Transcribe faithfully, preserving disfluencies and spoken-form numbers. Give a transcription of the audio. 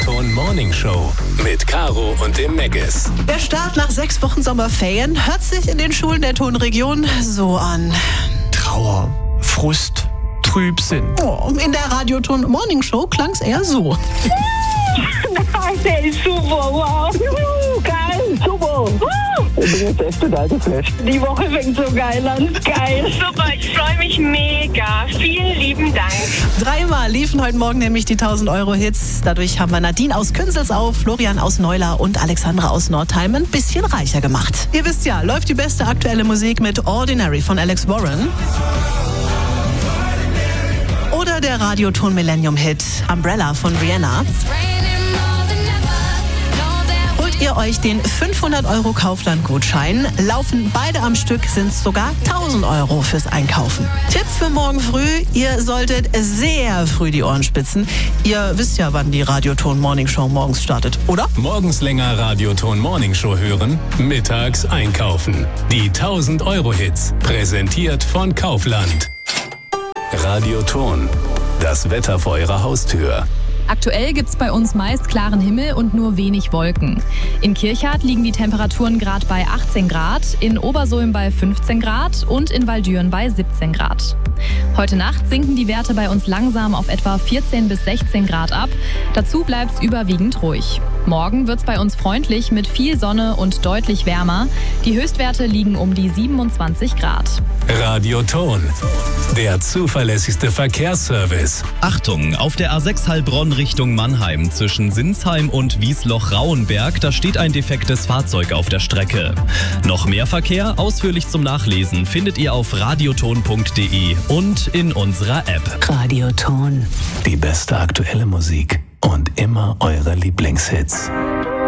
Radioton Morning Show mit Caro und dem Megis. Der Start nach sechs Wochen Sommerferien hört sich in den Schulen der Tonregion so an. Trauer, Frust, Trübsinn. Oh, in der Radioton Morning Show klang's eher so. Nein, der ist super, wow. Juhu, geil, super. Ich bin jetzt echt total geflasht. Die Woche fängt so geil an. Geil. Super, ich freue mich mega. Vielen lieben Dank. Dreimal liefen heute Morgen nämlich die tausend Euro Hits. Dadurch haben wir Nadine aus Künzelsau, Florian aus Neular und Alexandra aus Nordheim ein bisschen reicher gemacht. Ihr wisst ja, läuft die beste aktuelle Musik mit Ordinary von Alex Warren. Oder der Radioton Millennium Hit Umbrella von Rihanna. Holt ihr euch den fünfhundert Euro Kaufland-Gutschein, laufen beide am Stück, sind sogar tausend Euro fürs Einkaufen. Tipp für morgen früh, ihr solltet sehr früh die Ohren spitzen. Ihr wisst ja, wann die Radioton Morning Show morgens startet, oder? Morgens länger Radioton Morning Show hören, mittags einkaufen. Die tausend Euro Hits, präsentiert von Kaufland. Radioton, das Wetter vor eurer Haustür. Aktuell gibt's bei uns meist klaren Himmel und nur wenig Wolken. In Kirchhardt liegen die Temperaturen gerade bei achtzehn Grad, in Obersulm bei fünfzehn Grad und in Waldüren bei siebzehn Grad. Heute Nacht sinken die Werte bei uns langsam auf etwa vierzehn bis sechzehn Grad ab. Dazu bleibt's überwiegend ruhig. Morgen wird's bei uns freundlich mit viel Sonne und deutlich wärmer. Die Höchstwerte liegen um die siebenundzwanzig Grad. Radioton, der zuverlässigste Verkehrsservice. Achtung, auf der A sechs Heilbronn Richtung Mannheim zwischen Sinsheim und Wiesloch-Rauenberg, da steht ein defektes Fahrzeug auf der Strecke. Noch mehr Verkehr, ausführlich zum Nachlesen, findet ihr auf radioton punkt de und in unserer App. Radioton. Die beste aktuelle Musik und immer eure Lieblingshits.